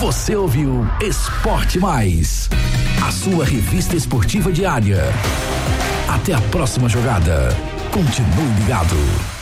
Você ouviu Esporte Mais, a sua revista esportiva diária. Até a próxima jogada. Continue ligado.